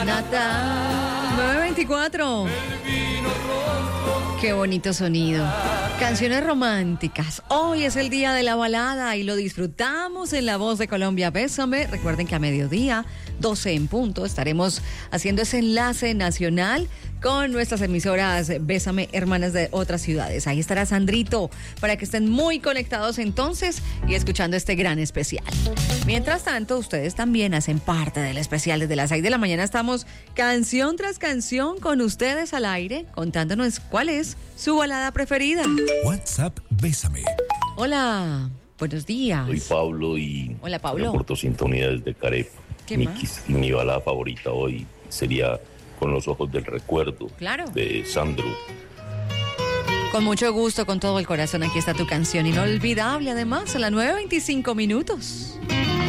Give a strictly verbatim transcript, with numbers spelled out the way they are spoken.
Natal. nueve veinticuatro. Qué bonito sonido. Canciones románticas. Hoy es el día de la balada y lo disfrutamos en La Voz de Colombia. Bésame. Recuerden que a mediodía, doce en punto, estaremos haciendo ese enlace nacional con nuestras emisoras Bésame, hermanas de otras ciudades. Ahí estará Sandrito para que estén muy conectados entonces y escuchando este gran especial. Mientras tanto, ustedes también hacen parte del especial. Desde las seis de la mañana estamos canción tras canción con ustedes al aire, contándonos cuál es su balada preferida. WhatsApp Bésame. Hola, buenos días. Soy Pablo y Hola, Pablo. reporto sintonía desde Carepa. ¿Qué mi, más? Y mi balada favorita hoy sería Con los ojos del recuerdo, Claro. de Sandro. Con mucho gusto, con todo el corazón, aquí está tu canción inolvidable, además, a las nueve veinticinco minutos.